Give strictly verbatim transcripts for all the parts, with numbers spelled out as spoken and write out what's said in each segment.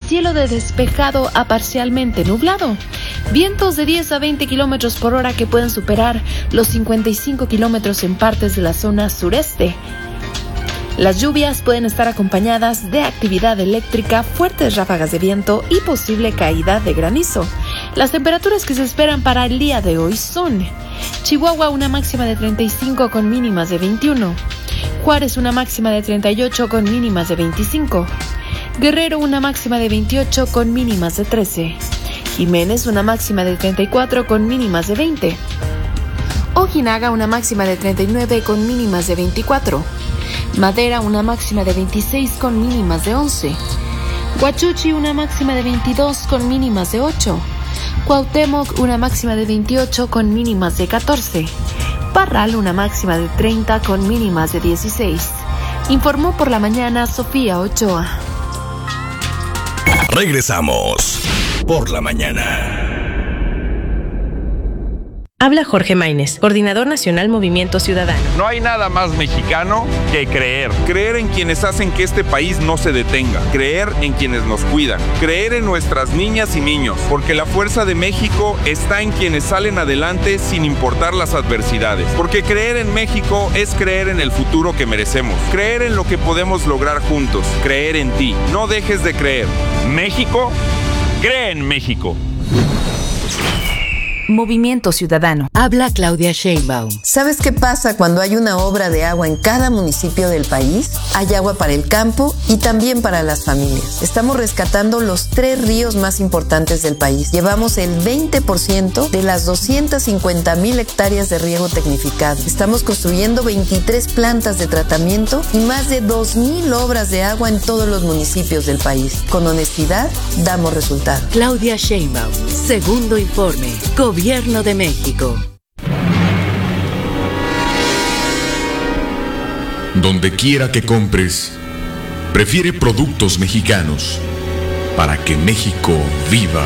cielo de despejado a parcialmente nublado. Vientos de diez a veinte kilómetros por hora que pueden superar los cincuenta y cinco kilómetros en partes de la zona sureste. Las lluvias pueden estar acompañadas de actividad eléctrica, fuertes ráfagas de viento y posible caída de granizo. Las temperaturas que se esperan para el día de hoy son: Chihuahua, una máxima de treinta y cinco con mínimas de veintiuno. Juárez, una máxima de treinta y ocho con mínimas de veinticinco. Guerrero, una máxima de veintiocho con mínimas de trece. Jiménez, una máxima de treinta y cuatro con mínimas de veinte. Ojinaga, una máxima de treinta y nueve con mínimas de veinticuatro. Madera, una máxima de veintiséis con mínimas de once. Huachuchi, una máxima de veintidós con mínimas de ocho. Cuauhtémoc, una máxima de veintiocho con mínimas de catorce. Parral, una máxima de treinta con mínimas de dieciséis. Informó por la mañana Sofía Ochoa. Regresamos por la mañana. Habla Jorge Maínez, Coordinador Nacional Movimiento Ciudadano. No hay nada más mexicano que creer. Creer en quienes hacen que este país no se detenga. Creer en quienes nos cuidan. Creer en nuestras niñas y niños. Porque la fuerza de México está en quienes salen adelante sin importar las adversidades. Porque creer en México es creer en el futuro que merecemos. Creer en lo que podemos lograr juntos. Creer en ti. No dejes de creer. México, cree en México. Movimiento Ciudadano. Habla Claudia Sheinbaum. ¿Sabes qué pasa cuando hay una obra de agua en cada municipio del país? Hay agua para el campo y también para las familias. Estamos rescatando los tres ríos más importantes del país. Llevamos el veinte por ciento de las doscientas cincuenta mil hectáreas de riego tecnificado. Estamos construyendo veintitrés plantas de tratamiento y más de dos mil obras de agua en todos los municipios del país. Con honestidad, damos resultados. Claudia Sheinbaum. Segundo informe. Gobierno de México. Donde quiera que compres, prefiere productos mexicanos para que México viva.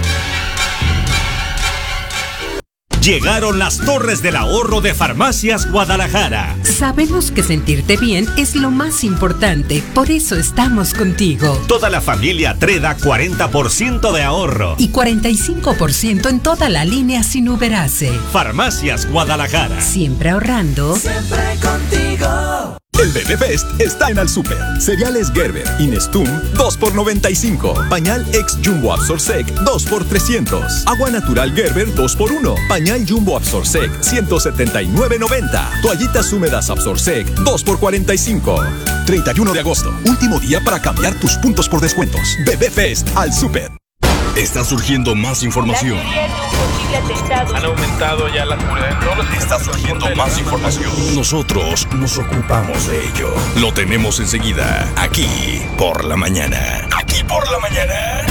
Llegaron las torres del ahorro de Farmacias Guadalajara. Sabemos que sentirte bien es lo más importante, por eso estamos contigo. Toda la familia Treda, cuarenta por ciento de ahorro. Y cuarenta y cinco por ciento en toda la línea sin Uberase. Farmacias Guadalajara. Siempre ahorrando. Siempre contigo. El Bebé Fest está en Al Super. Cereales Gerber y Nestum, dos por noventa y cinco. Pañal Ex Jumbo Absorsec, dos por trescientos. Agua natural Gerber, dos por uno. Pañal Jumbo Absorsec, ciento setenta y nueve noventa. Toallitas húmedas Absorsec, dos por cuarenta y cinco. treinta y uno de agosto, último día para cambiar tus puntos por descuentos. Bebé Fest Al Super. Está surgiendo más información. Han aumentado ya la seguridad en todos los... Está surgiendo más información. Nosotros nos ocupamos de ello. Lo tenemos enseguida, aquí por la mañana. Aquí por la mañana.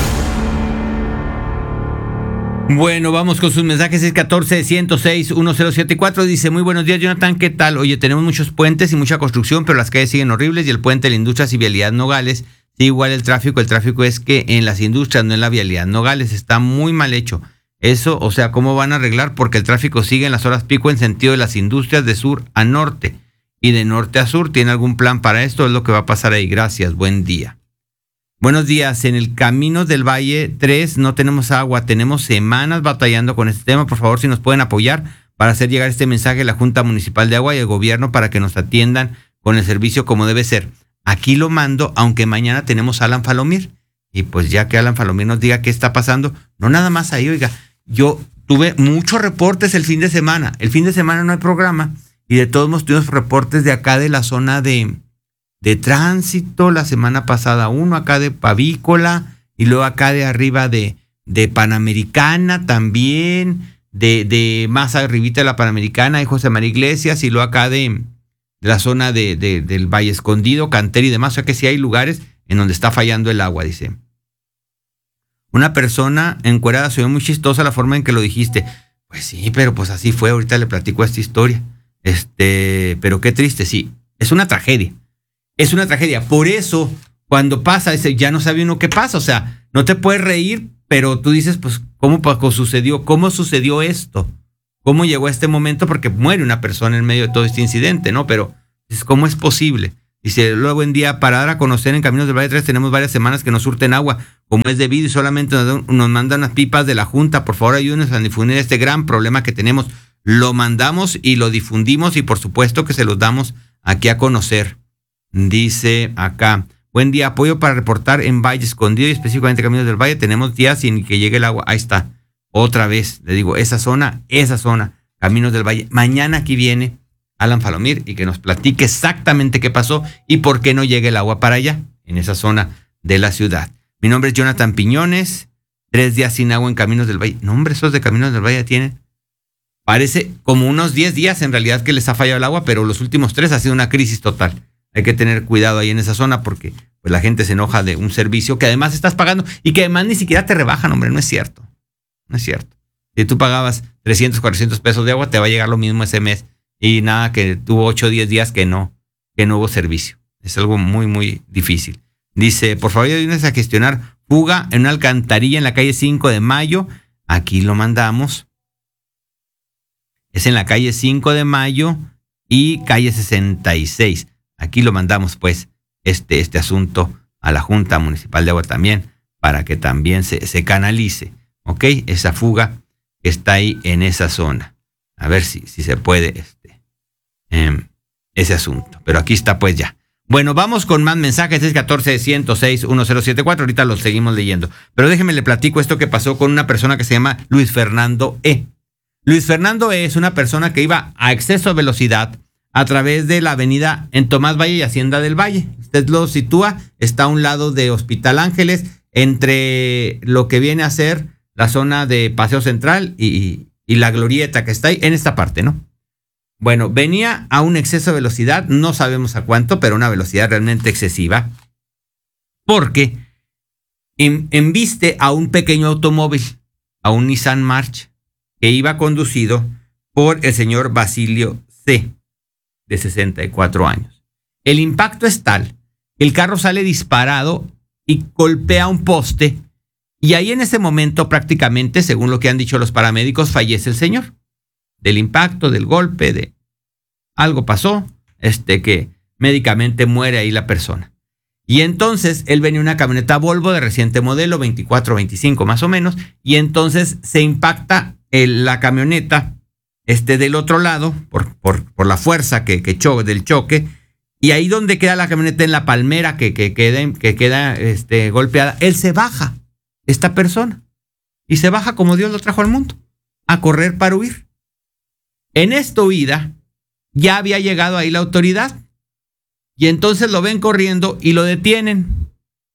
Bueno, vamos con sus mensajes. seis uno cuatro, uno cero seis, uno cero siete cuatro. Dice, muy buenos días, Jonathan, ¿qué tal? Oye, tenemos muchos puentes y mucha construcción, pero las calles siguen horribles y el puente de la industria y vialidad Nogales. Sí, igual el tráfico, el tráfico es que en las industrias, no en la vialidad Nogales, está muy mal hecho. Eso, o sea, ¿cómo van a arreglar? Porque el tráfico sigue en las horas pico en sentido de las industrias de sur a norte y de norte a sur. ¿Tiene algún plan para esto? Es lo que va a pasar ahí. Gracias, buen día. Buenos días. En el Camino del Valle tres no tenemos agua. Tenemos semanas batallando con este tema. Por favor, si nos pueden apoyar para hacer llegar este mensaje a la Junta Municipal de Agua y al gobierno para que nos atiendan con el servicio como debe ser. Aquí lo mando, aunque mañana tenemos a Alan Falomir. Y pues ya que Alan Falomir nos diga qué está pasando, no nada más ahí, oiga. Yo tuve muchos reportes el fin de semana. El fin de semana no hay programa. Y de todos modos tuvimos reportes de acá de la zona de, de tránsito. La semana pasada uno acá de Pavícola. Y luego acá de arriba de, de Panamericana también. De, de más arribita de la Panamericana de José María Iglesias. Y luego acá de... de la zona de, de, del Valle Escondido, Cantera y demás. O sea que sí hay lugares en donde está fallando el agua, dice. Una persona encuerada, se ve muy chistosa la forma en que lo dijiste. Pues sí, pero pues así fue. Ahorita le platico esta historia. Este, pero qué triste, sí. Es una tragedia. Es una tragedia. Por eso, cuando pasa, ese, ya no sabe uno qué pasa. O sea, no te puedes reír, pero tú dices, pues, ¿cómo sucedió? ¿Cómo sucedió esto? ¿Cómo llegó a este momento? Porque muere una persona en medio de todo este incidente, ¿no? Pero, ¿cómo es posible? Dice, luego buen día, para dar a conocer en Caminos del Valle tres tenemos varias semanas que nos surten agua, como es debido, y solamente nos, nos mandan las pipas de la Junta. Por favor, ayúdenos a difundir este gran problema que tenemos. Lo mandamos y lo difundimos y por supuesto que se los damos aquí a conocer. Dice acá, buen día, apoyo para reportar en Valle Escondido y específicamente Caminos del Valle. Tenemos días sin que llegue el agua. Ahí está, otra vez, le digo, esa zona, esa zona, Caminos del Valle. Mañana aquí viene Alan Falomir y que nos platique exactamente qué pasó y por qué no llega el agua para allá, en esa zona de la ciudad. Mi nombre es Jonathan Piñones, tres días sin agua en Caminos del Valle. No, hombre, esos de Caminos del Valle tienen, parece como unos diez días en realidad que les ha fallado el agua, pero los últimos tres ha sido una crisis total. Hay que tener cuidado ahí en esa zona porque pues, la gente se enoja de un servicio que además estás pagando y que además ni siquiera te rebajan, hombre, no es cierto. No es cierto. Si tú pagabas trescientos, cuatrocientos pesos de agua, te va a llegar lo mismo ese mes. Y nada, que tuvo ocho o diez días que no, que no hubo servicio. Es algo muy, muy difícil. Dice, por favor, ayúdenos a gestionar fuga en una alcantarilla en la calle cinco de mayo. Aquí lo mandamos. Es en la calle cinco de mayo y calle sesenta y seis. Aquí lo mandamos, pues, este, este asunto a la Junta Municipal de Agua también, para que también se, se canalice, ¿ok? Esa fuga que está ahí en esa zona. A ver si, si se puede este, eh, ese asunto. Pero aquí está pues ya. Bueno, vamos con más mensajes. Es catorce, ciento seis, uno cero siete cuatro. Ahorita los seguimos leyendo. Pero déjenme le platico esto que pasó con una persona que se llama Luis Fernando E. Luis Fernando E es una persona que iba a exceso de velocidad a través de la avenida en Tomás Valle y Hacienda del Valle. Usted lo sitúa, está a un lado de Hospital Ángeles, entre lo que viene a ser la zona de Paseo Central y... y la glorieta que está ahí, en esta parte, ¿no? Bueno, venía a un exceso de velocidad, no sabemos a cuánto, pero una velocidad realmente excesiva, porque embiste a un pequeño automóvil, a un Nissan March, que iba conducido por el señor Basilio C., de sesenta y cuatro años. El impacto es tal, el carro sale disparado y golpea un poste. Y ahí en ese momento prácticamente, según lo que han dicho los paramédicos, fallece el señor. Del impacto, del golpe, de algo pasó, este que médicamente muere ahí la persona. Y entonces él venía en una camioneta Volvo de reciente modelo, veinticuatro, veinticinco más o menos, y entonces se impacta el, la camioneta este, del otro lado por, por, por la fuerza que, que cho, del choque. Y ahí donde queda la camioneta en la palmera que, que queda, que queda este, golpeada, él se baja. Esta persona, y se baja como Dios lo trajo al mundo, a correr para huir. En esta huida, ya había llegado ahí la autoridad, y entonces lo ven corriendo y lo detienen.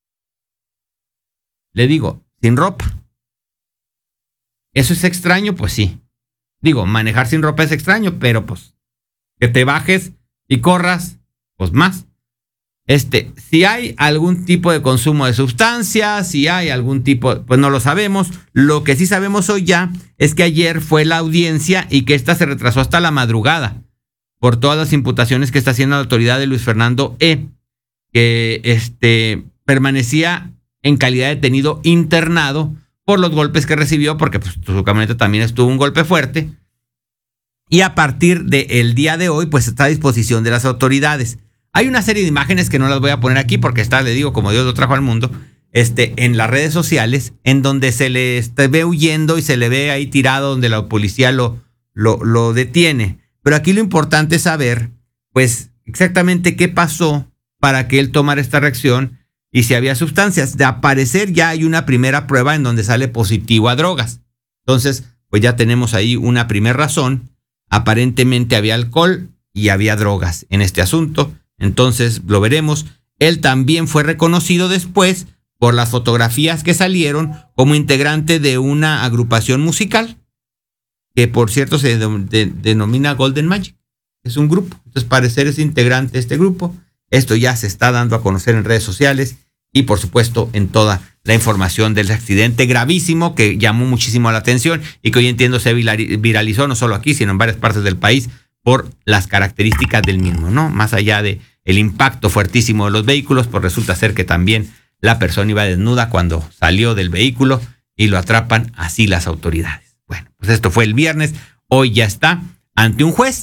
Le digo, sin ropa. ¿Eso es extraño? Pues sí. Digo, manejar sin ropa es extraño, pero pues, que te bajes y corras, pues más. Este, si hay algún tipo de consumo de sustancias, si hay algún tipo, pues no lo sabemos. Lo que sí sabemos hoy ya es que ayer fue la audiencia y que esta se retrasó hasta la madrugada por todas las imputaciones que está haciendo la autoridad de Luis Fernando E., que este, permanecía en calidad de detenido internado por los golpes que recibió, porque pues, su camioneta también estuvo un golpe fuerte. Y a partir del día de hoy, pues está a disposición de las autoridades. Hay una serie de imágenes que no las voy a poner aquí porque está, le digo, como Dios lo trajo al mundo, este, en las redes sociales, en donde se le este, ve huyendo y se le ve ahí tirado donde la policía lo, lo, lo detiene. Pero aquí lo importante es saber, pues, exactamente qué pasó para que él tomara esta reacción y si había sustancias. De aparecer ya hay una primera prueba en donde sale positivo a drogas. Entonces, pues ya tenemos ahí una primera razón. Aparentemente había alcohol y había drogas en este asunto. Entonces lo veremos. Él también fue reconocido después por las fotografías que salieron como integrante de una agrupación musical que por cierto se de, de, denomina Golden Magic. Es un grupo. Entonces parecer es integrante de este grupo. Esto ya se está dando a conocer en redes sociales y por supuesto en toda la información del accidente gravísimo que llamó muchísimo la atención y que hoy entiendo se viralizó no solo aquí sino en varias partes del país por las características del mismo, ¿no? Más allá de el impacto fuertísimo de los vehículos, pues resulta ser que también la persona iba desnuda cuando salió del vehículo y lo atrapan así las autoridades. Bueno, pues esto fue el viernes, hoy ya está ante un juez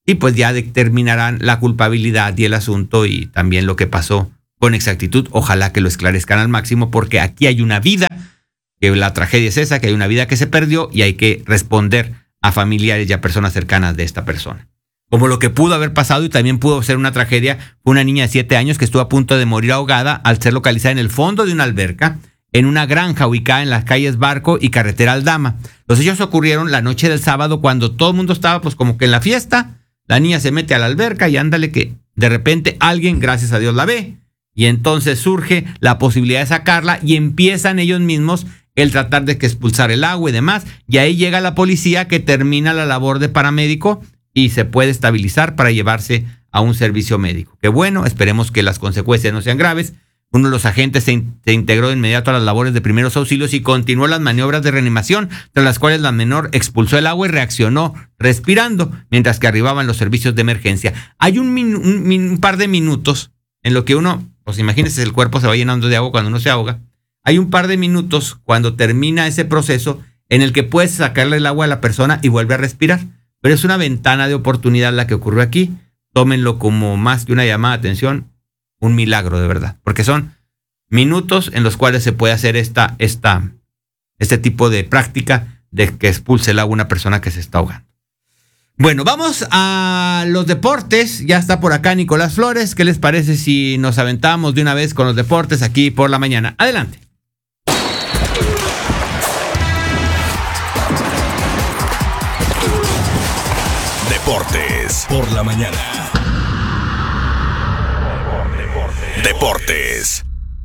y pues ya determinarán la culpabilidad y el asunto y también lo que pasó con exactitud. Ojalá que lo esclarezcan al máximo, porque aquí hay una vida, que la tragedia es esa, que hay una vida que se perdió y hay que responder a familiares y a personas cercanas de esta persona. Como lo que pudo haber pasado y también pudo ser una tragedia, fue una niña de siete años que estuvo a punto de morir ahogada al ser localizada en el fondo de una alberca en una granja ubicada en las calles Barco y Carretera Aldama. Los hechos ocurrieron la noche del sábado cuando todo el mundo estaba pues como que en la fiesta. La niña se mete a la alberca y ándale que de repente alguien, gracias a Dios, la ve. Y entonces surge la posibilidad de sacarla y empiezan ellos mismos el tratar de que expulsar el agua y demás. Y ahí llega la policía que termina la labor de paramédico y se puede estabilizar para llevarse a un servicio médico. Que bueno, esperemos que las consecuencias no sean graves. Uno de los agentes se, in- se integró de inmediato a las labores de primeros auxilios y continuó las maniobras de reanimación, tras las cuales la menor expulsó el agua y reaccionó respirando, mientras que arribaban los servicios de emergencia. Hay un, min- un, min- un par de minutos en lo que uno, pues imagínense, el cuerpo se va llenando de agua cuando uno se ahoga. Hay un par de minutos cuando termina ese proceso en el que puedes sacarle el agua a la persona y vuelve a respirar. Pero es una ventana de oportunidad la que ocurrió aquí. Tómenlo como más que una llamada de atención, un milagro de verdad, porque son minutos en los cuales se puede hacer esta, esta, este tipo de práctica de que expulse el agua a una persona que se está ahogando. Bueno, vamos a los deportes. Ya está por acá Nicolás Flores. ¿Qué les parece si nos aventamos de una vez con los deportes aquí por la mañana? Adelante. Deportes por la mañana. Deportes.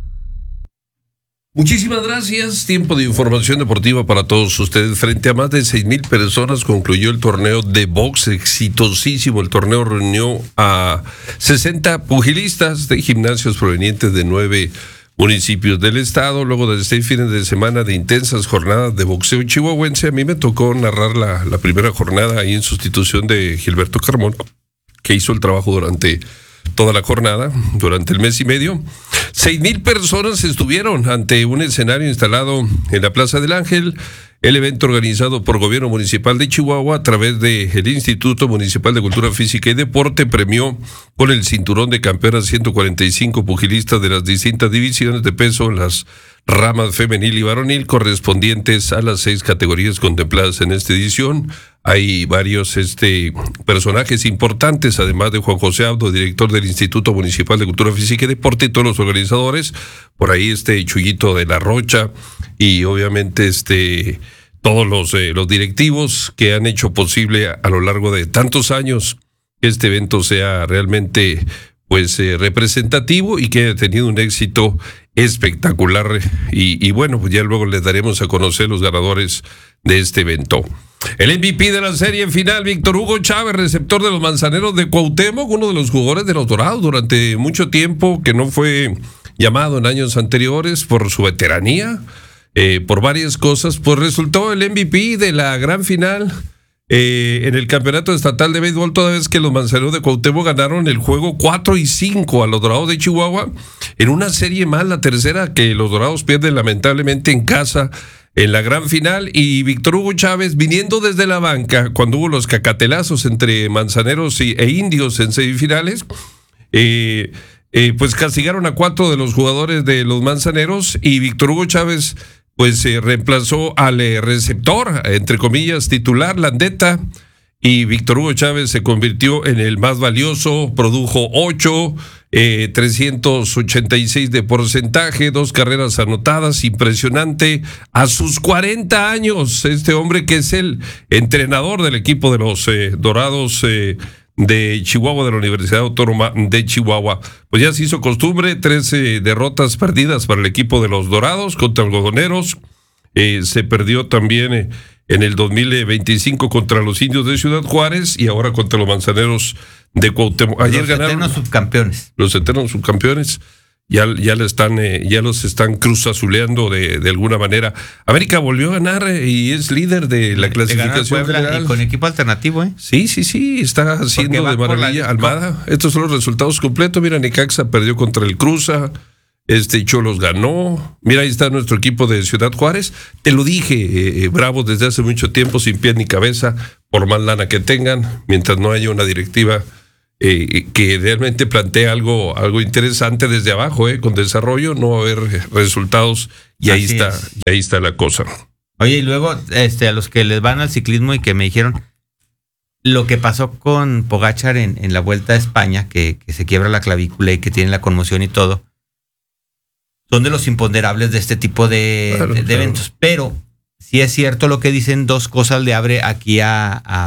Muchísimas gracias. Tiempo de información deportiva para todos ustedes. Frente a más de seis mil personas concluyó el torneo de box exitosísimo. El torneo reunió a sesenta pugilistas de gimnasios provenientes de nueve municipios del estado. Luego de seis fines de semana de intensas jornadas de boxeo chihuahuense, a mí me tocó narrar la, la primera jornada ahí en sustitución de Gilberto Carmón, que hizo el trabajo durante toda la jornada, durante el mes y medio. Seis mil personas estuvieron ante un escenario instalado en la Plaza del Ángel. El evento organizado por Gobierno Municipal de Chihuahua a través del Instituto Municipal de Cultura Física y Deporte premió con el cinturón de campeonas ciento cuarenta y cinco pugilistas de las distintas divisiones de peso en las ramas femenil y varonil correspondientes a las seis categorías contempladas en esta edición. Hay varios este, personajes importantes, además de Juan José Abdo, director del Instituto Municipal de Cultura Física y Deporte, y todos los organizadores. Por ahí este Chuyito de la Rocha y obviamente este todos los, eh, los directivos que han hecho posible a, a lo largo de tantos años que este evento sea realmente pues eh, representativo y que haya tenido un éxito espectacular. Y, y bueno, pues ya luego les daremos a conocer los ganadores de este evento. El M V P de la serie final, Víctor Hugo Chávez, receptor de los Manzaneros de Cuauhtémoc, uno de los jugadores de los Dorados durante mucho tiempo, que no fue llamado en años anteriores por su veteranía, eh, por varias cosas, pues resultó el M V P de la gran final eh, en el Campeonato Estatal de Béisbol, toda vez que los Manzaneros de Cuauhtémoc ganaron el juego cuatro y cinco a los Dorados de Chihuahua, en una serie más, la tercera que los Dorados pierden lamentablemente en casa en la gran final. Y Víctor Hugo Chávez, viniendo desde la banca, cuando hubo los cacatelazos entre Manzaneros y, e Indios en semifinales, eh, eh, pues castigaron a cuatro de los jugadores de los Manzaneros, y Víctor Hugo Chávez pues eh, reemplazó al eh, receptor, entre comillas, titular, Landeta, y Víctor Hugo Chávez se convirtió en el más valioso, produjo ocho, eh, trescientos ochenta y seis de porcentaje, dos carreras anotadas, impresionante, a sus cuarenta años, este hombre que es el entrenador del equipo de los eh, Dorados eh, de Chihuahua, de la Universidad Autónoma de Chihuahua. Pues ya se hizo costumbre, trece derrotas perdidas para el equipo de los Dorados contra Algodoneros, eh, se perdió también eh, en el dos mil veinticinco contra los Indios de Ciudad Juárez y ahora contra los Manzaneros de Cuauhtémoc. Ayer los ganaron eternos subcampeones. Los eternos subcampeones. Ya, ya, le están, eh, ya los están cruzazuleando de, de alguna manera. América volvió a ganar eh, y es líder de la clasificación general. Y con equipo alternativo, ¿eh? Sí, sí, sí, está haciendo de maravilla. Almada, estos son los resultados completos. Mira, Necaxa perdió contra el Cruza, Este Cholos ganó. Mira, ahí está nuestro equipo de Ciudad Juárez. Te lo dije, eh, Bravos desde hace mucho tiempo, sin pie ni cabeza, por más lana que tengan, mientras no haya una directiva eh, que realmente plantee algo, algo interesante desde abajo, eh, con desarrollo, no va a haber resultados y ahí Así está, es. y ahí está la cosa. Oye, y luego, este, a los que les van al ciclismo y que me dijeron lo que pasó con Pogačar en, en la Vuelta a España, que, que se quiebra la clavícula y que tiene la conmoción y todo, son de los imponderables de este tipo de, Claro, de, de claro. eventos. Pero sí es cierto lo que dicen, dos cosas le abre aquí a, a,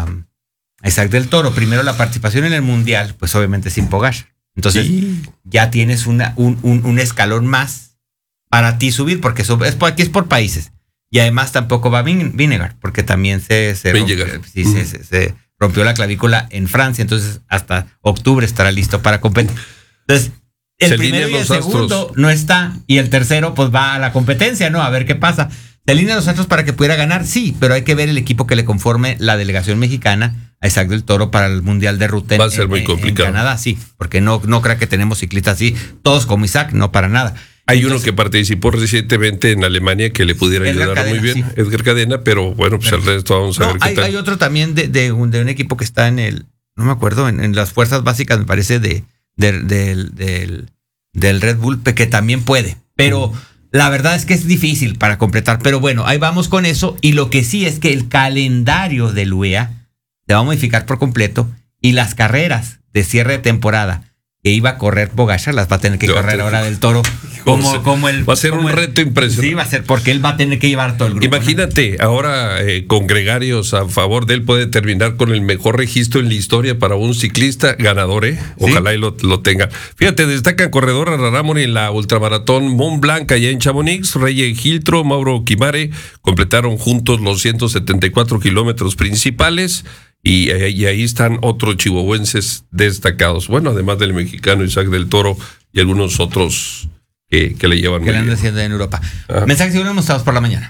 a Isaac del Toro. Primero, la participación en el Mundial, pues obviamente sin Pogačar. Entonces, Sí. ya tienes una, un, un, un escalón más para ti subir, porque eso es por, aquí es por países. Y además tampoco va Vin- Vinegar, porque también se, se, Vinegar. rompió, sí, se, se- se rompió la clavícula en Francia, entonces hasta octubre estará listo para competir. Entonces, el Se primero y alinean el los segundo astros. no está, y el tercero pues va a la competencia, ¿no? A ver qué pasa. ¿Se alinean los astros para que pudiera ganar? Sí, pero hay que ver el equipo que le conforme la delegación mexicana a Isaac del Toro para el Mundial de Ruta en, Va a ser en- muy en complicado. Canadá, sí, porque no, no crea que tenemos ciclistas así, todos como Isaac, no para nada. Hay uno que participó recientemente en Alemania que le pudiera Edgar ayudar muy Cadena, bien, sí. Edgar Cadena, pero bueno, pues el resto vamos a No, ver qué hay, tal. hay otro también de, de, un, de un equipo que está en el, no me acuerdo, en, en las fuerzas básicas, me parece, de, de- del, del, del Red Bull, pe- que también puede. Pero la verdad es que es difícil para completar. Pero bueno, ahí vamos con eso. Y lo que sí es que el calendario del U E A se va a modificar por completo y las carreras de cierre de temporada que iba a correr Pogačar las va a tener que Ya va a correr tener- ahora del Toro. Como, como el, Va a ser como un el- reto impresionante. Sí, va a ser, porque él va a tener que llevar todo el grupo. ¿no? Imagínate, ahora eh, con gregarios a favor de él puede terminar con el mejor registro en la historia para un ciclista ganador, ¿eh? Ojalá y lo, lo tenga. Fíjate, destacan corredor Raramón en la ultramaratón Mont Blanc allá en Chamonix, Reye Giltro, Mauro Quimare, completaron juntos los ciento setenta y cuatro kilómetros principales. Y, eh, y ahí están otros chihuahuenses destacados. Bueno, además del mexicano Isaac del Toro y algunos otros que, que le llevan Que muy le andan bien. haciendo en Europa. Ajá. Mensajes y unos mostrados por la mañana.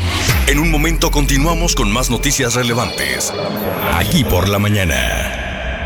En un momento continuamos con más noticias relevantes. Aquí por la mañana.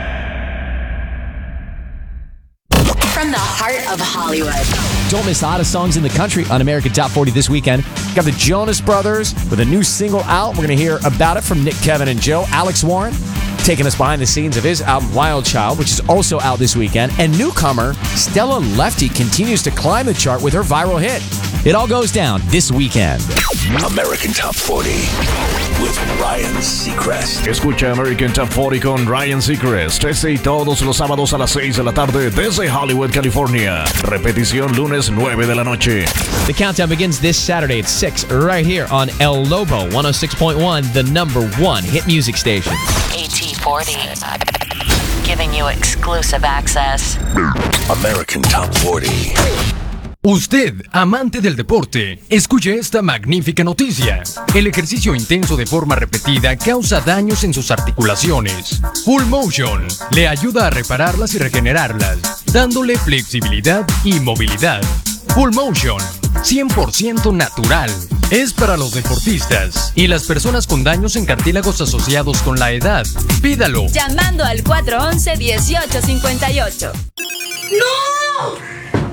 From the heart of Hollywood. Don't miss the hottest songs in the country on American Top forty this weekend. Got the Jonas Brothers with a new single out. We're going to hear about it from Nick, Kevin, and Joe. Alex Warren taking us behind the scenes of his album Wild Child, which is also out this weekend. And newcomer Stella Lefty continues to climb the chart with her viral hit. It all goes down this weekend. American Top forty with Ryan Seacrest. Escucha American Top forty con Ryan Seacrest. Este y todos los sábados a las seis de la tarde desde Hollywood, California. Repetición lunes nueve de la noche. The countdown begins this Saturday at six right here on El Lobo one oh six point one, the number one hit music station. A T forty. Giving you exclusive access. American Top forty. Usted, amante del deporte, escuche esta magnífica noticia. El ejercicio intenso de forma repetida causa daños en sus articulaciones. Full Motion le ayuda a repararlas y regenerarlas, dándole flexibilidad y movilidad. Full Motion, cien por ciento natural. Es para los deportistas y las personas con daños en cartílagos asociados con la edad. Pídalo. Llamando al cuatro once, dieciocho cincuenta y ocho. ¡No!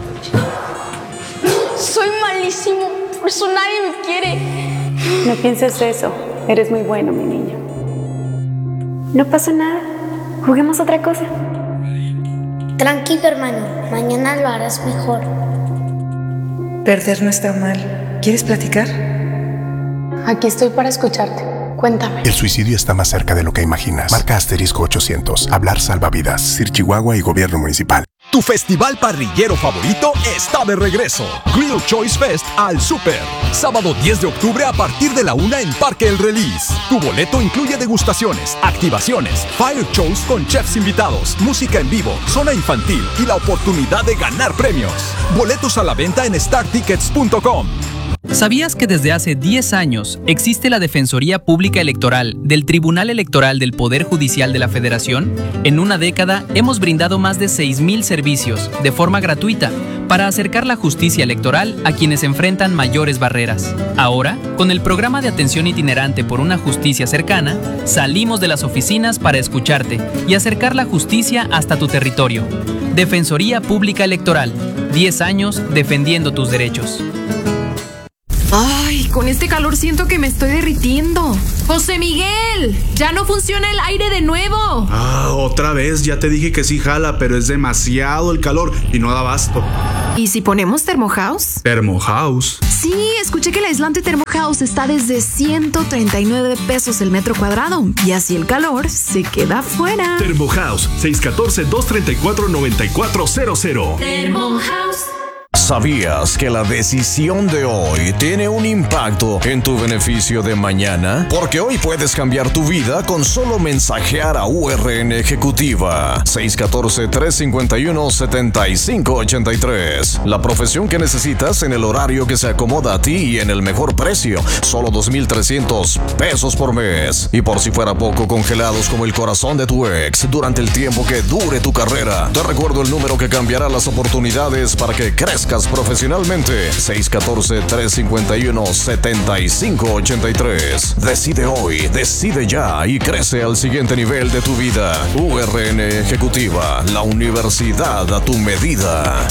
Soy malísimo, por eso nadie me quiere. No pienses eso, eres muy bueno, mi niño. No pasa nada, juguemos otra cosa. Tranquilo, hermano, mañana lo harás mejor. Perder no está mal. ¿Quieres platicar? Aquí estoy para escucharte. Cuéntame. El suicidio está más cerca de lo que imaginas. Marca asterisco ochocientos. Hablar salva vidas. Sir Chihuahua y Gobierno Municipal. Tu festival parrillero favorito está de regreso. Grill Choice Fest al Super. Sábado diez de octubre a partir de la una en Parque El Release. Tu boleto incluye degustaciones, activaciones, fire shows con chefs invitados, música en vivo, zona infantil y la oportunidad de ganar premios. Boletos a la venta en star tickets punto com. ¿Sabías que desde hace diez años existe la Defensoría Pública Electoral del Tribunal Electoral del Poder Judicial de la Federación? En una década hemos brindado más de seis mil servicios de forma gratuita para acercar la justicia electoral a quienes enfrentan mayores barreras. Ahora, con el programa de atención itinerante por una justicia cercana, salimos de las oficinas para escucharte y acercar la justicia hasta tu territorio. Defensoría Pública Electoral, diez años defendiendo tus derechos. Ay, con este calor siento que me estoy derritiendo. ¡José Miguel! ¡Ya no funciona el aire de nuevo! Ah, otra vez, ya te dije que sí jala, pero es demasiado el calor y no da abasto. ¿Y si ponemos Thermohouse? Thermohouse. Sí, escuché que el aislante Thermohouse está desde ciento treinta y nueve pesos el metro cuadrado. Y así el calor se queda fuera. Thermohouse, seis uno cuatro, dos tres cuatro, nueve cuatro cero cero. Thermohouse. ¿Sabías que la decisión de hoy tiene un impacto en tu beneficio de mañana? Porque hoy puedes cambiar tu vida con solo mensajear a U R N Ejecutiva seis uno cuatro, tres cinco uno, siete cinco ocho tres. La profesión que necesitas en el horario que se acomoda a ti y en el mejor precio. Solo dos mil trescientos pesos por mes. Y por si fuera poco, congelados como el corazón de tu ex durante el tiempo que dure tu carrera. Te recuerdo el número que cambiará las oportunidades para que crezcas profesionalmente. seis uno cuatro, tres cinco uno, siete cinco ocho tres. Decide hoy, decide ya y crece al siguiente nivel de tu vida. U R N Ejecutiva, la universidad a tu medida.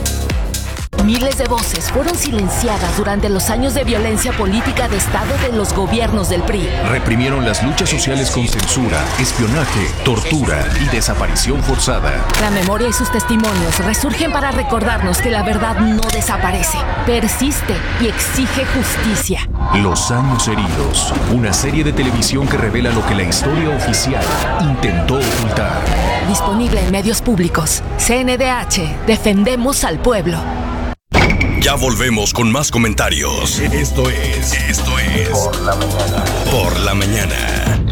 Miles de voces fueron silenciadas durante los años de violencia política de Estado de los gobiernos del P R I. Reprimieron las luchas sociales con censura, espionaje, tortura y desaparición forzada. La memoria y sus testimonios resurgen para recordarnos que la verdad no desaparece, persiste y exige justicia. Los años heridos, una serie de televisión que revela lo que la historia oficial intentó ocultar. Disponible en medios públicos. C N D H, defendemos al pueblo. Ya volvemos con más comentarios. Esto es, esto es Por la Mañana. Por la Mañana.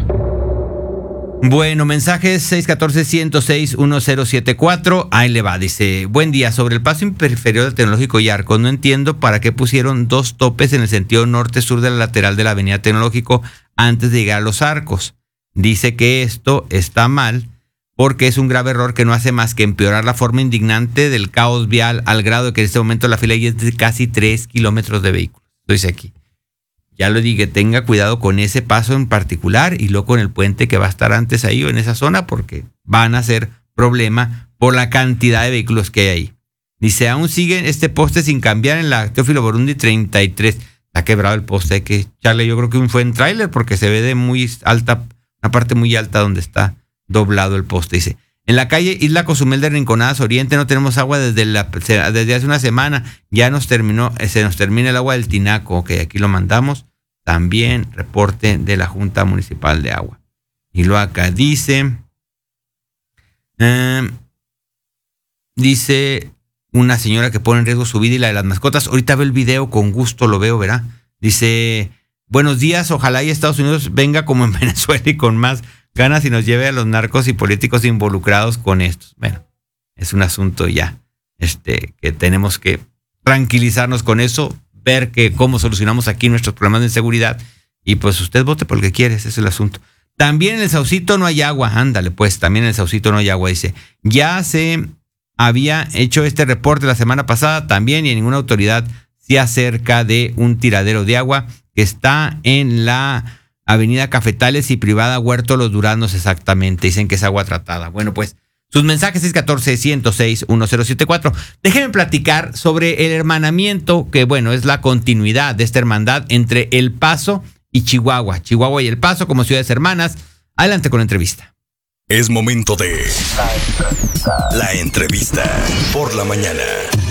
Bueno, mensajes seis uno cuatro, uno cero seis, uno cero siete cuatro. Ahí le va, dice: buen día, sobre el paso inferior del Tecnológico y Arcos, no entiendo para qué pusieron dos topes en el sentido norte-sur de la lateral de la avenida Tecnológico antes de llegar a los Arcos. Dice que esto está mal porque es un grave error que no hace más que empeorar la forma indignante del caos vial al grado de que en este momento la fila es de casi tres kilómetros de vehículos. Dice aquí. Ya lo dije, tenga cuidado con ese paso en particular y luego con el puente que va a estar antes ahí o en esa zona porque van a ser problema por la cantidad de vehículos que hay ahí. Dice, aún sigue este poste sin cambiar en la Teófilo Borundi treinta y tres. Está quebrado el poste, hay que echarle, yo creo que fue en tráiler porque se ve de muy alta, una parte muy alta donde está doblado el poste. Dice, en la calle Isla Cozumel de Rinconadas Oriente no tenemos agua desde, la, desde hace una semana. Ya nos terminó, se nos termina el agua del tinaco. Ok, aquí lo mandamos. También reporte de la Junta Municipal de Agua. Y luego acá dice, eh, dice una señora que pone en riesgo su vida y la de las mascotas. Ahorita veo el video, con gusto lo veo, ¿verdad? Dice, buenos días, ojalá y Estados Unidos venga como en Venezuela y con más ganas y nos lleve a los narcos y políticos involucrados con estos. Bueno, es un asunto ya este, que tenemos que tranquilizarnos con eso, ver que cómo solucionamos aquí nuestros problemas de inseguridad y pues usted vote por lo que quiere, ese es el asunto. También en el Saucito no hay agua, ándale pues, también en el Saucito no hay agua, dice. Ya se había hecho este reporte la semana pasada también y ninguna autoridad se acerca de un tiradero de agua que está en la Avenida Cafetales y Privada Huerto Los Duranos exactamente. Dicen que es agua tratada. Bueno, pues sus mensajes seis uno cuatro, uno cero seis, uno cero siete cuatro. Déjenme platicar sobre el hermanamiento, que bueno, es la continuidad de esta hermandad entre El Paso y Chihuahua. Chihuahua y El Paso como ciudades hermanas. Adelante con la entrevista. Es momento de La Entrevista. La Entrevista por la Mañana.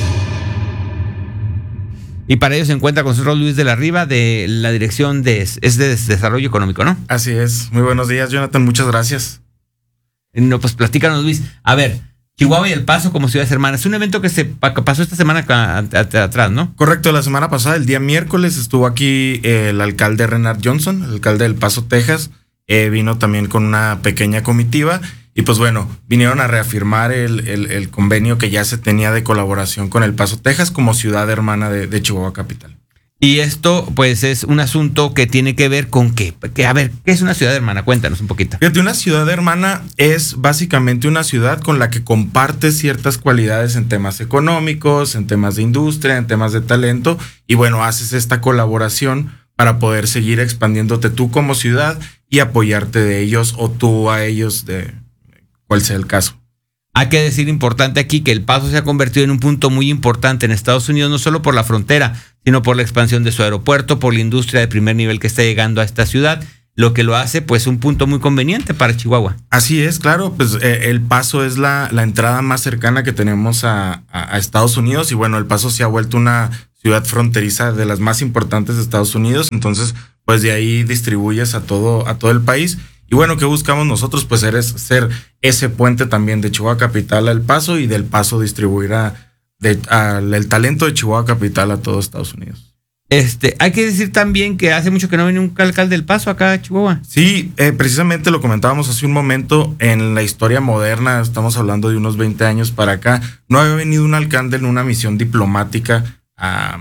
Y para ello se encuentra con nosotros Luis de la Riva de la Dirección de, es de Desarrollo Económico, ¿no? Así es. Muy buenos días, Jonathan. Muchas gracias. No, pues platícanos, Luis. A ver, Chihuahua y El Paso como ciudades hermanas. Es un evento que se pasó esta semana atrás, ¿no? Correcto. La semana pasada, el día miércoles, estuvo aquí el alcalde Renard Johnson, el alcalde del Paso, Texas. Eh, vino también con una pequeña comitiva. Y pues bueno, vinieron a reafirmar el, el, el convenio que ya se tenía de colaboración con El Paso, Texas, como ciudad hermana de, de Chihuahua Capital. Y esto, pues, es un asunto que tiene que ver con qué. Que, a ver, ¿qué es una ciudad hermana? Cuéntanos un poquito. Fíjate, una ciudad hermana es básicamente una ciudad con la que compartes ciertas cualidades en temas económicos, en temas de industria, en temas de talento. Y bueno, haces esta colaboración para poder seguir expandiéndote tú como ciudad y apoyarte de ellos o tú a ellos, de cual sea el caso. Hay que decir importante aquí que El Paso se ha convertido en un punto muy importante en Estados Unidos, no solo por la frontera, sino por la expansión de su aeropuerto, por la industria de primer nivel que está llegando a esta ciudad, lo que lo hace pues un punto muy conveniente para Chihuahua. Así es, claro, pues eh, El Paso es la, la entrada más cercana que tenemos a, a, a Estados Unidos y bueno, El Paso se ha vuelto una ciudad fronteriza de las más importantes de Estados Unidos, entonces pues de ahí distribuyes a todo, a todo el país. Y bueno, ¿qué buscamos nosotros? Pues ser, ser ese puente también de Chihuahua Capital a El Paso y del Paso distribuir a, de, a, el talento de Chihuahua Capital a todo Estados Unidos. Este, hay que decir también que hace mucho que no viene un alcalde del Paso acá a Chihuahua. Sí, eh, precisamente lo comentábamos hace un momento, en la historia moderna, estamos hablando de unos veinte años para acá, no había venido un alcalde en una misión diplomática a,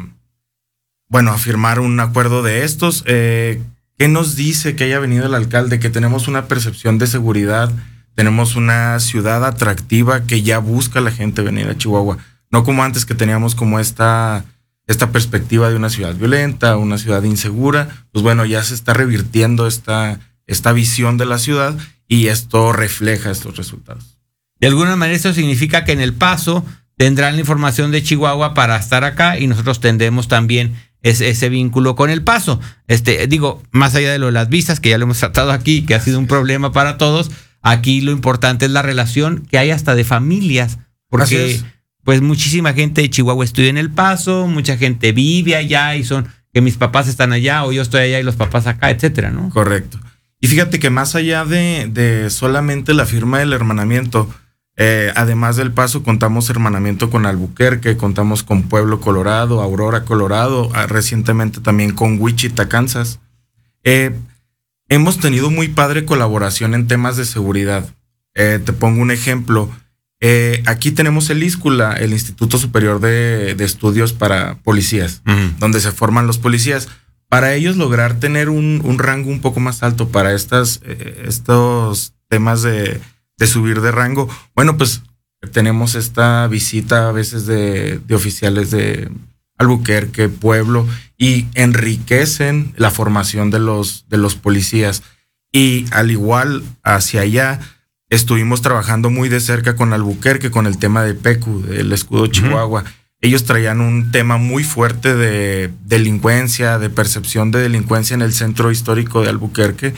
bueno, a firmar un acuerdo de estos. Eh, ¿Qué nos dice que haya venido el alcalde? Que tenemos una percepción de seguridad, tenemos una ciudad atractiva que ya busca a la gente venir a Chihuahua. No como antes que teníamos como esta, esta perspectiva de una ciudad violenta, una ciudad insegura. Pues bueno, ya se está revirtiendo esta, esta visión de la ciudad y esto refleja estos resultados. De alguna manera esto significa que en El Paso tendrán la información de Chihuahua para estar acá y nosotros tendremos también ese, ese vínculo con El Paso. Este, digo, más allá de lo de las visas, que ya lo hemos tratado aquí, que ha sido un problema para todos, aquí lo importante es la relación que hay hasta de familias, porque pues muchísima gente de Chihuahua estudia en El Paso, mucha gente vive allá y son que mis papás están allá o yo estoy allá y los papás acá, etcétera, ¿no? Correcto. Y fíjate que más allá de, de solamente la firma del hermanamiento, Eh, además del Paso, contamos hermanamiento con Albuquerque, contamos con Pueblo, Colorado, Aurora, Colorado, ah, recientemente también con Wichita, Kansas. Eh, hemos tenido muy padre colaboración en temas de seguridad. Eh, te pongo un ejemplo. Eh, aquí tenemos el ISCULA, el Instituto Superior de, de Estudios para Policías, uh-huh. donde se forman los policías. Para ellos lograr tener un, un rango un poco más alto para estas, eh, estos temas de... de subir de rango. Bueno, pues tenemos esta visita a veces de, de oficiales de Albuquerque, Pueblo, y enriquecen la formación de los, de los policías. Y al igual hacia allá, estuvimos trabajando muy de cerca con Albuquerque, con el tema de P E C U, del escudo Chihuahua. Uh-huh. Ellos traían un tema muy fuerte de delincuencia, de percepción de delincuencia en el centro histórico de Albuquerque,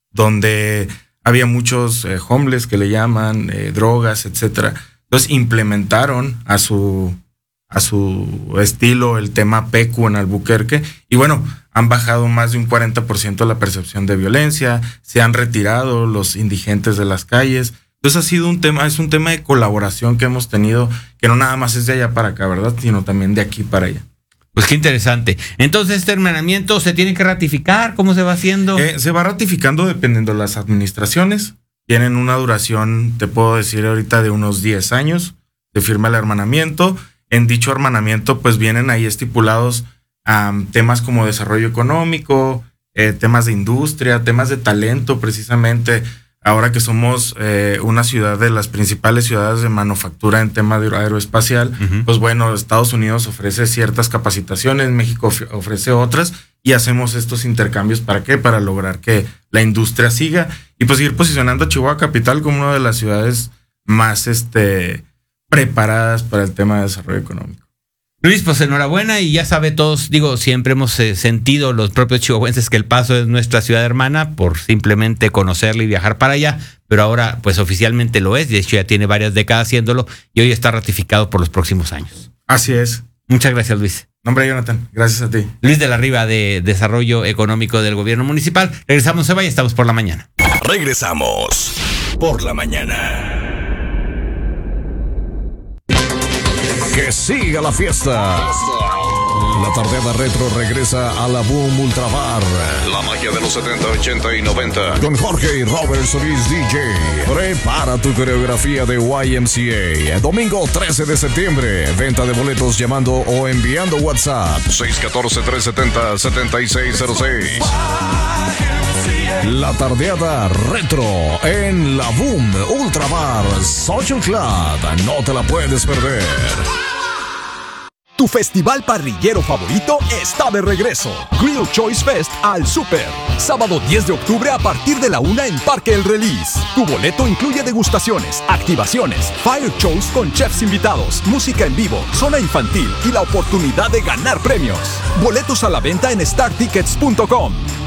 donde había muchos eh, homeless que le llaman, eh, drogas, etcétera. Entonces implementaron a su, a su estilo el tema P E C U en Albuquerque y bueno, han bajado más de un cuarenta por ciento la percepción de violencia, se han retirado los indigentes de las calles. Entonces ha sido un tema, es un tema de colaboración que hemos tenido, que no nada más es de allá para acá, ¿verdad? Sino también de aquí para allá. Pues qué interesante. Entonces, ¿este hermanamiento se tiene que ratificar? ¿Cómo se va haciendo? Eh, se va ratificando dependiendo de las administraciones. Tienen una duración, te puedo decir ahorita, de unos diez años. Se firma el hermanamiento. En dicho hermanamiento, pues vienen ahí estipulados um, temas como desarrollo económico, eh, temas de industria, temas de talento, precisamente. Ahora que somos eh, una ciudad de las principales ciudades de manufactura en tema de aeroespacial, uh-huh. pues bueno, Estados Unidos ofrece ciertas capacitaciones, México of- ofrece otras y hacemos estos intercambios. ¿Para qué? Para lograr que la industria siga y pues ir posicionando a Chihuahua Capital como una de las ciudades más este, preparadas para el tema de desarrollo económico. Luis, pues enhorabuena y ya sabe todos, digo, siempre hemos eh, sentido los propios chihuahuenses que El Paso es nuestra ciudad hermana por simplemente conocerla y viajar para allá, pero ahora pues oficialmente lo es, de hecho ya tiene varias décadas haciéndolo y hoy está ratificado por los próximos años. Así es. Muchas gracias, Luis. Nombre Jonathan, gracias a ti. Luis de la Riva de Desarrollo Económico del Gobierno Municipal. Regresamos, se vaya, estamos por la mañana. Regresamos por la mañana. Que siga la fiesta. La tardeada retro regresa a la Boom Ultra Bar. La magia de los setenta, ochenta y noventa. Con Jorge y Robert Solís D J. Prepara tu coreografía de Y M C A. Domingo trece de septiembre. Venta de boletos llamando o enviando WhatsApp. seis uno cuatro, tres siete cero, siete seis cero seis. La tardeada retro en la Boom Ultra Bar Social Club. No te la puedes perder. Tu festival parrillero favorito está de regreso. Grill Choice Fest al Super. Sábado diez de octubre a partir de la una en Parque El Release. Tu boleto incluye degustaciones, activaciones, fire shows con chefs invitados, música en vivo, zona infantil y la oportunidad de ganar premios. Boletos a la venta en star tickets punto com.